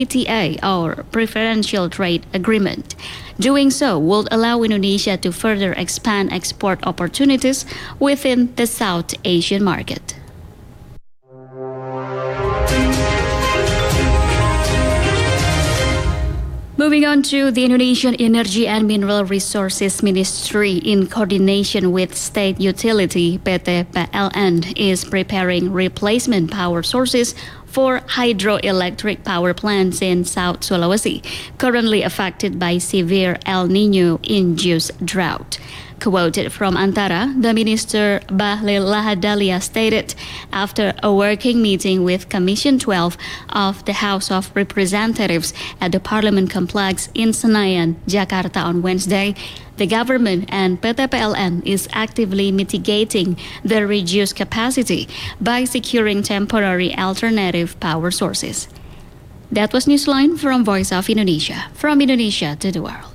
PTA or Preferential Trade Agreement. Doing so would allow Indonesia to further expand export opportunities within the South Asian market. Moving on to the Indonesian Energy and Mineral Resources Ministry, in coordination with state utility PT PLN, is preparing replacement power sources for hydroelectric power plants in South Sulawesi, currently affected by severe El Nino-induced drought. Quoted from Antara, the Minister Bahlil Lahadalia stated after a working meeting with Commission 12 of the House of Representatives at the Parliament Complex in Senayan, Jakarta on Wednesday, the government and PT PLN is actively mitigating the reduced capacity by securing temporary alternative power sources. That was Newsline from Voice of Indonesia, from Indonesia to the world.